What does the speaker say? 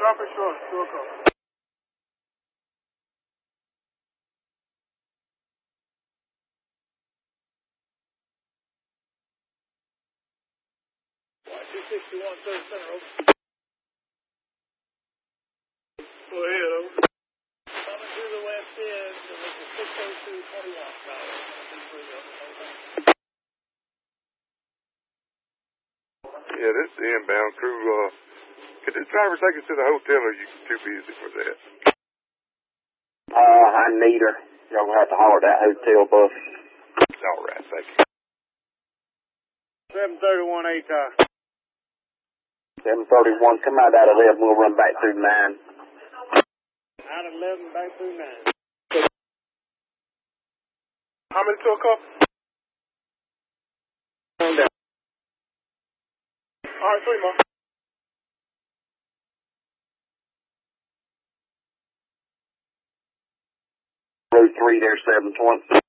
Drop it short. Short call. Y261 third center, over. Go ahead, over. Coming through the west end, and this is 60221. Yeah, this is the inbound crew. Could this driver take us to the hotel, or are you too busy for that? I need her. Y'all gonna have to holler that hotel bus. All right, thank you. 731 ATI. 731, come out of 11, we'll run back through 9. Out of 11, back through 9. How many to a couple? All right, 3 more. Road 3 there, 720.